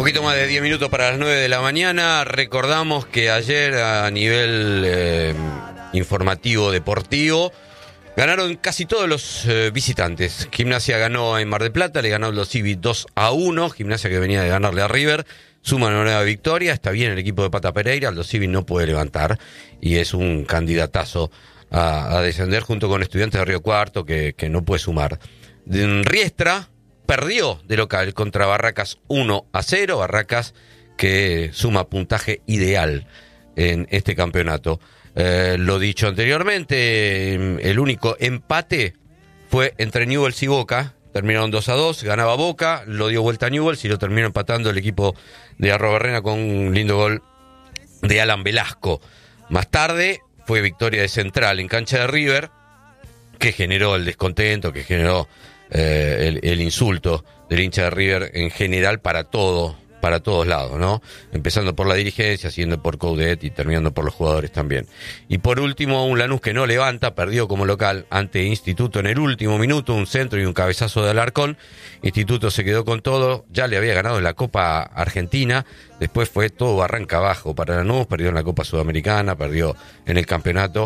poquito más de 10 minutos para las 9 de la mañana. Recordamos que ayer a nivel informativo deportivo ganaron casi todos los visitantes. Gimnasia ganó en Mar del Plata, le ganó Aldo Civi 2-1. Gimnasia, que venía de ganarle a River, suma una nueva victoria. Está bien el equipo de Pata Pereira. Aldo Civi no puede levantar y es un candidatazo a descender junto con Estudiantes de Río Cuarto, que no puede sumar. Riestra perdió de local contra Barracas 1-0. Barracas, que suma puntaje ideal en este campeonato. Lo dicho anteriormente, el único empate fue entre Newell's y Boca. Terminaron 2-2, ganaba Boca, lo dio vuelta a Newell's y lo terminó empatando el equipo de Arrobarrena con un lindo gol de Alan Velasco. Más tarde fue victoria de Central en cancha de River, que generó el descontento, que generó el insulto del hincha de River en general para todos lados, ¿no? Empezando por la dirigencia, siguiendo por Coudet y terminando por los jugadores también. Y por último, un Lanús que no levanta, perdió como local ante Instituto en el último minuto, un centro y un cabezazo de Alarcón. Instituto se quedó con todo, ya le había ganado en la Copa Argentina, después fue todo barranca abajo para Lanús, perdió en la Copa Sudamericana, perdió en el campeonato.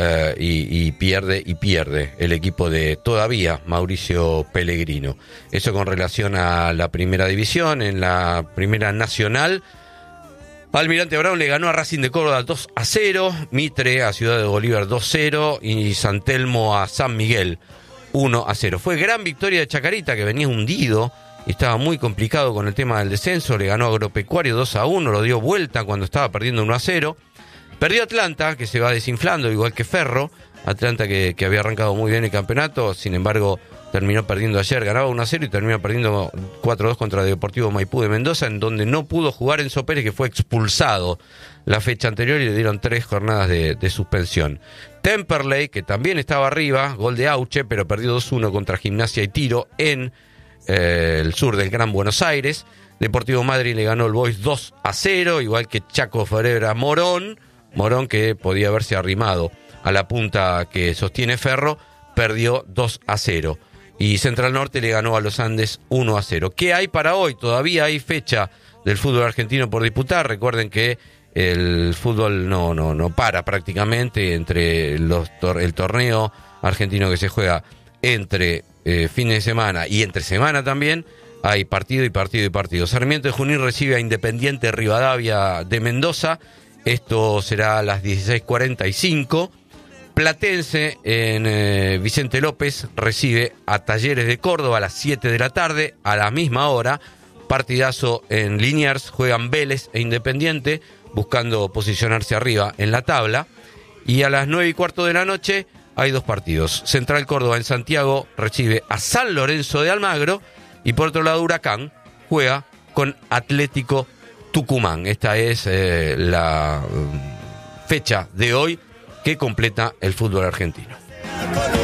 Y pierde el equipo de todavía Mauricio Pellegrino. Eso con relación a la primera división. En la primera nacional, Almirante Brown le ganó a Racing de Córdoba 2-0, Mitre a Ciudad de Bolívar 2-0 y San Telmo a San Miguel 1-0. Fue gran victoria de Chacarita, que venía hundido y estaba muy complicado con el tema del descenso. Le ganó a Agropecuario 2-1, lo dio vuelta cuando estaba perdiendo 1-0. Perdió Atlanta, que se va desinflando, igual que Ferro. Atlanta, que había arrancado muy bien el campeonato, sin embargo, terminó perdiendo ayer. Ganaba 1-0 y terminó perdiendo 4-2 contra Deportivo Maipú de Mendoza, en donde no pudo jugar Enzo Pérez, que fue expulsado la fecha anterior y le dieron 3 jornadas de suspensión. Temperley, que también estaba arriba, gol de Auche, pero perdió 2-1 contra Gimnasia y Tiro en el sur del Gran Buenos Aires. Deportivo Madrid le ganó el Boys 2-0, igual que Chaco Forever Morón, que podía haberse arrimado a la punta que sostiene Ferro, perdió 2-0. Y Central Norte le ganó a los Andes 1-0. ¿Qué hay para hoy? Todavía hay fecha del fútbol argentino por disputar. Recuerden que el fútbol no para prácticamente entre el torneo argentino que se juega entre fines de semana y entre semana también. Hay partido. Sarmiento de Junín recibe a Independiente Rivadavia de Mendoza. Esto será a las 16:45. Platense en Vicente López recibe a Talleres de Córdoba a las 7 de la tarde, a la misma hora. Partidazo en Liniers, juegan Vélez e Independiente, buscando posicionarse arriba en la tabla. Y a las 9:15 de la noche hay 2 partidos. Central Córdoba en Santiago recibe a San Lorenzo de Almagro. Y por otro lado, Huracán juega con Atlético Tucumán. Esta es la fecha de hoy que completa el fútbol argentino.